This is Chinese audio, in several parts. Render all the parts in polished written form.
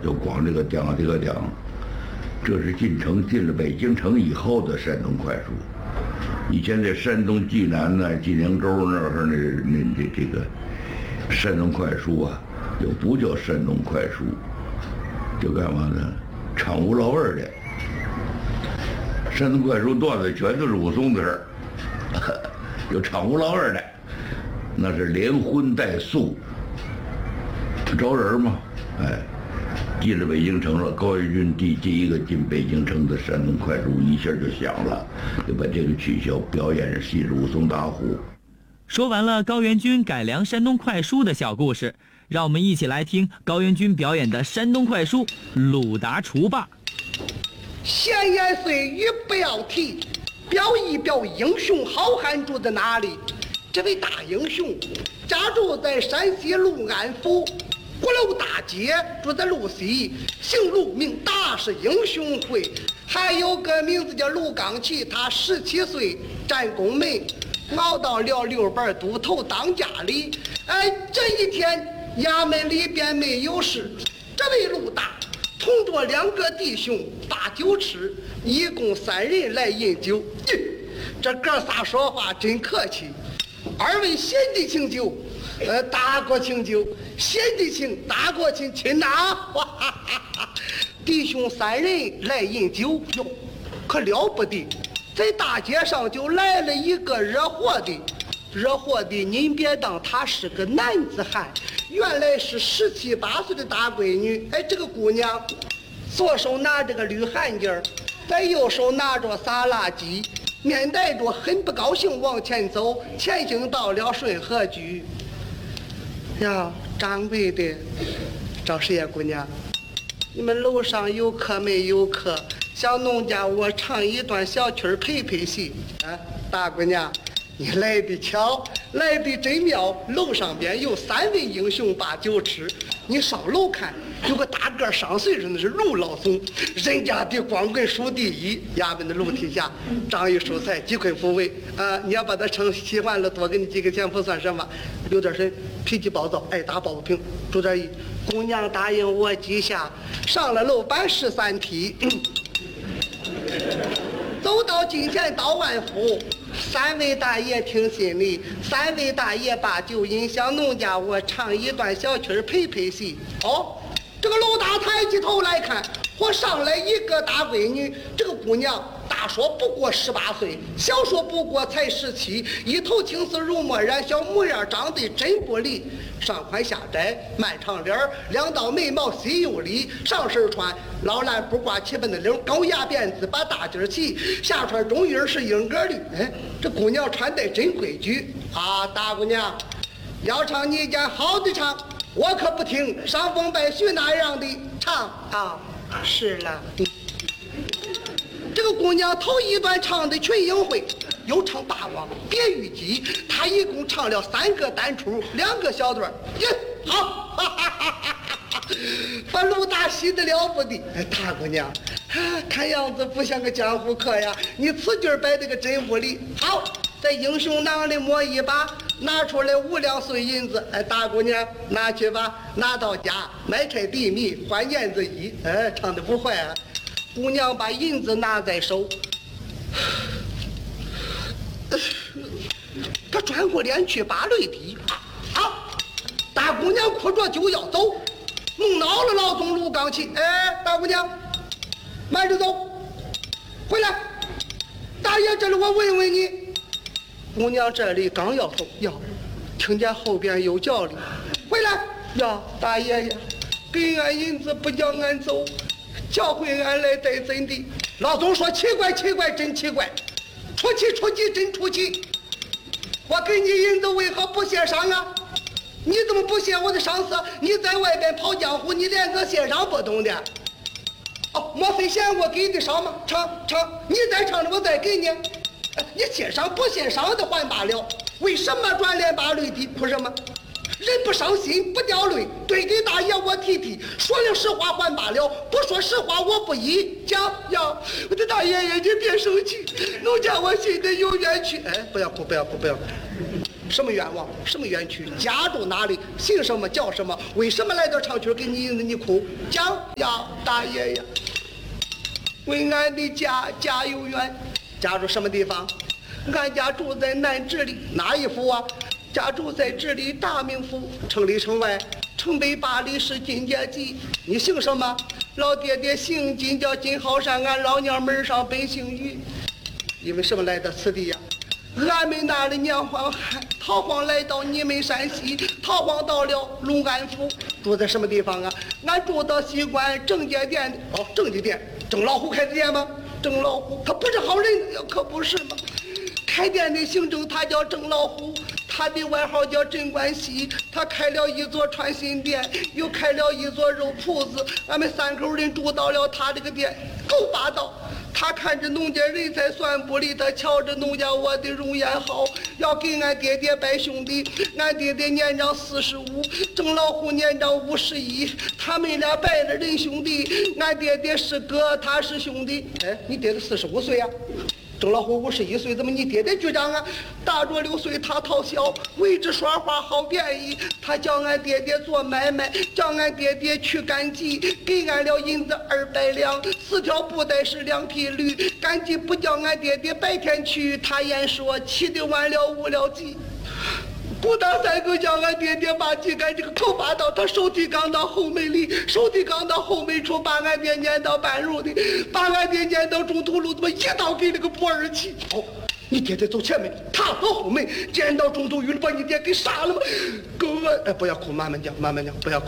就光这个江这个江，这是进了北京城以后的山东快书。以前在山东济南呢、济宁沟那儿这个山东快书啊，就不叫山东快书，就干嘛呢？唱无老味儿的。山东快书段子全都是武松的事儿，有唱无老味儿的，那是连荤带素，招人嘛。哎，进了北京城了，高元军第一个进北京城的山东快书一下就响了，就把这个取消，表演戏是武松打虎。 说完了高元军改良山东快书的小故事，让我们一起来听高元军表演的山东快书《鲁达除霸》。 闲言碎语不要提，表一表英雄好汉住在哪里？这位大英雄家住在山西潞安府鼓楼大街，住在路西，姓陆名达，是英雄会。还有个名字叫卢刚奇，他17岁战功门，熬到了6班都头当家里。哎，这一天衙门里边没有事，这位陆大同着2个弟兄把酒吃，一共3人来饮酒。这哥仨说话真客气。2位贤弟请酒，大哥请酒，贤弟请，大哥请，亲呐！哇哈哈哈！弟兄3人来饮酒，哟，可了不得！在大街上就来了一个惹祸的。惹祸的，您别当他是个男子汉，原来是17、18岁的大闺女。哎，这个姑娘左手拿着个绿汗巾，在右手拿着撒拉机，面带着很不高兴往前走，前行到了顺和居。呀，掌柜的，找谁呀，姑娘？你们楼上有客没有客？小农家我唱一段小曲儿陪陪戏。啊，大姑娘，你来的巧，来的真妙。楼上边有3位英雄把酒吃，你上楼看，有个大个上岁数的是陆老总，人家的光棍数第一。衙门的楼梯下张一蔬菜几块抚慰啊！你要把他称喜欢了，多给你几个钱不算什么。有点神，脾气暴躁，爱打抱不平。注点意，姑娘答应我记下，上了楼板13梯，走到金钱到万福。3位大爷听心里，3位大爷把酒饮，小农家我唱一段小曲儿陪陪戏。哦，这个陆大抬起头来看，我上来一个大闺女，这个姑娘大说不过18岁，小说不过才17，一头青丝如墨染，小模样长得真不离。上宽下窄，满长脸，2道眉毛细又里，上身穿老蓝布挂7分的领，高牙辫子把大襟起，下穿中衣是英格绿。哎，这姑娘穿戴真规矩啊！大姑娘，要唱你家好的唱，我可不听伤风败俗那样的唱啊！是了。这个姑娘头一段唱的群英会，又唱霸王别虞姬，她一共唱了3个单出，2个小段。耶，好，哈哈哈哈哈！把陆大喜得了不得。哎，大姑娘，看样子不像个江湖客呀，你此句摆的个真不理。好，在英雄囊里摸一把，拿出来5两碎银子。哎，大姑娘拿去吧，拿到家买开地米换燕子衣。哎，唱的不坏啊。姑娘把银子拿在手，她转过脸去把泪滴。好，大姑娘哭着就要走，弄恼了老总陆刚奇。哎，大姑娘，慢着走，回来。大爷，这里我问问你。姑娘这里刚要走，呀，听见后边有叫哩，回来呀，大爷呀，给俺银子不叫俺走，教会俺来得怎的？老总说奇怪奇怪，真奇怪，出奇出奇，真出奇。我给你银子为何不献上啊？你怎么不献我的赏赐？你在外边跑江湖，你连个献上不懂的。哦，莫非嫌我给的少吗？唱，你再唱着我再给你。你献上不献上的还罢了，为什么转脸把泪滴？哭什么？人不伤心不掉泪，对给大爷我提提，说了实话还罢了，不说实话我不依。讲呀，我的大爷爷，你别生气，农家我心里有冤屈。哎，不要哭，不要哭，不要哭。 什么愿望？什么冤屈？家住哪里？姓什么？叫什么？为什么来到长曲给你银子你哭？讲呀，大爷呀！为俺的家有冤，家住什么地方？俺家住在南直隶，哪一府啊？家住在直隶大名府，城里城外，城北8里是金家集。你姓什么？老爹爹姓金，叫金好山，俺老娘门上本姓于。因为什么来到此地呀？俺们那里娘荒逃荒来到你们山西，逃荒到了龙安府，住在什么地方啊？俺住到西关郑家店的。哦，郑家店，郑老虎开的店吗？郑老虎他不是好人，可不是吗？开店的姓郑，他叫郑老虎，他的外号叫镇关西。他开了一座穿心店，又开了一座肉铺子。俺们3口人住到了他这个店，够霸道。他看着农家人才算不理，他瞧着农家我的容颜好，要给俺爹爹拜兄弟。俺爹爹年长45，郑老虎年长51，他们俩拜了人兄弟。俺爹爹是哥，他是兄弟。哎，你爹爹45岁呀？郑老虎51岁，怎么你爹爹局长啊？大着6岁，他讨小，为之说话好便宜。他叫俺爹爹做买卖，叫俺爹爹去赶集，给俺了银子200两，4条布袋是2匹驴。赶集不叫俺爹爹白天去，他言说起得晚了误了集。不打3个叫俺爹爹把鸡赶，这个口霸道，他手提杠到后门里，手提杠到后门处，把俺爹撵到半路的，把俺爹撵到中途路，怎么一刀给了个不二气。哦，你爹爹走前门，他走后门，撵到中途路，把你爹给杀了吗？狗哎，不要哭，慢慢讲，慢慢讲，不要哭。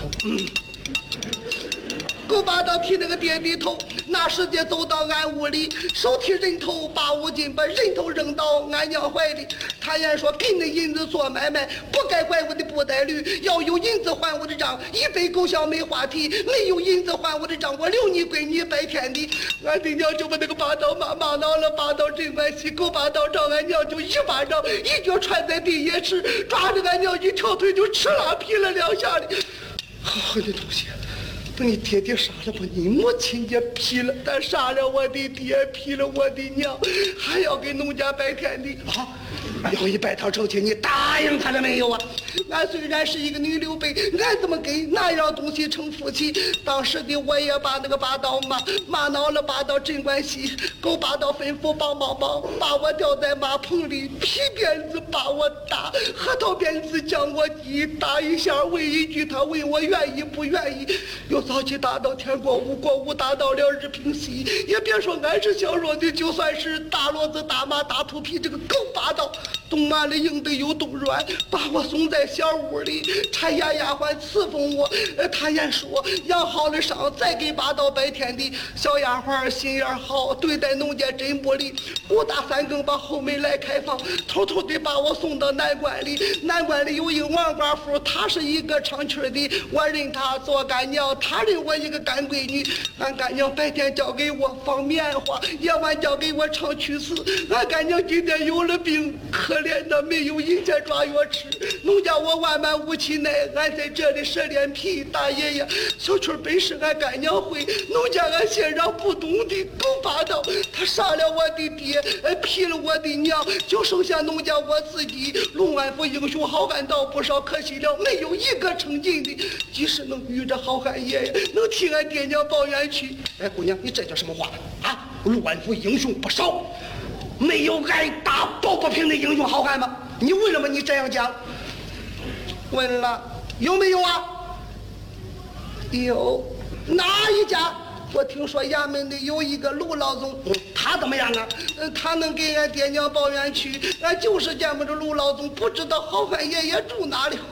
狗霸道提那个爹地头，那时间走到俺屋里，手提人头把5斤，把人头扔到俺娘怀里。他言说给那银子做买卖，不该怪我的布袋驴，要有银子还我的账，一杯狗笑没话题，没有银子还我的账，我留你归你拜天地。俺的娘就把那个霸道骂恼了，霸道镇关西，狗霸道找俺娘就一巴掌，一脚踹在地也吃，抓着俺娘一条腿就吃拉劈了2下的。好狠的东西！把你爹爹杀了，把你母亲也劈了，他杀了我的爹，劈了我的娘，还要给农家拜天地啊！要一拜堂成亲，你答应他了没有啊？俺虽然是一个女刘备，俺怎么跟那样东西成夫妻？当时的我也把那个霸道骂恼了，霸道镇关西，狗霸道吩咐帮帮帮，把我吊在马棚里，皮鞭子把我打，核桃鞭子将我打一下，问一句，他问我愿意不愿意。又早起打到天过午，过午打到了日平西，也别说俺是小弱的，就算是大骡子大马大肚皮，这个狗霸道东马里硬的有东软，把我送在小屋里，差丫鬟侍奉我。他言说养好了伤，再给霸道拜天地。小丫鬟心眼好，对待农家真不理。5打3更把后门来开放，偷偷的把我送到南关里。南关里有一个王寡妇，她是一个长裙的，我认她做干娘，她认我一个干闺女。俺干娘白天交给我放棉花，夜晚交给我唱曲子。俺干娘今天有了病，可怜的没有银钱抓药吃，农家我万般无其奈，俺在这里折脸皮。大爷爷，小曲本事俺干娘会，农家俺先让不懂的狗霸道，他杀了我的爹，劈了我的娘，就剩下农家我自己。龙安府英雄好汉道不少，可惜了没有一个成进的。即使能遇着好汉爷爷，能替俺爹娘报冤屈。哎，姑娘，你这叫什么话啊？龙安府英雄不少，没有挨打抱不平的英雄好汉吗？你为什么你这样讲？问了有没有啊？有。哪一家？我听说衙门里有一个卢老总，他怎么样啊？他能给俺爹娘报冤屈，俺就是见不着卢老总，不知道好汉爷爷住哪里。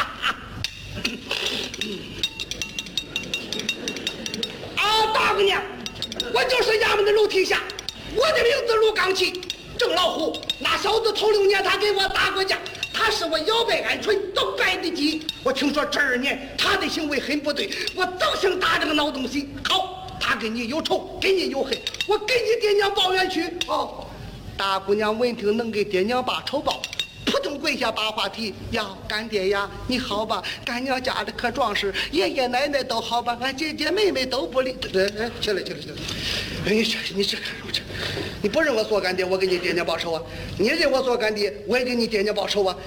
啊，大姑娘，我就是衙门的楼梯下，我的名字卢刚奇，郑老虎。那小子头6年他给我打过架，他是我摇摆鹌鹑都拜的鸡。我听说这2年他的行为很不对，我早想打这个孬东西。好，他跟你有仇，跟你有恨，我给你爹娘报冤屈。哦，大姑娘闻听能给爹娘把仇报，扑腾跪下把话题呀，干爹呀，你好吧？干娘家的可壮实，爷爷奶奶都好吧？俺姐姐妹妹都不离。起来。你这看什么这？你不认我做干爹，我给你点点报仇啊！你认我做干爹，我也给你点点报仇啊！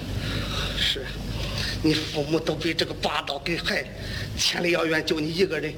是，你父母都被这个霸道给害了，千里遥远就你一个人。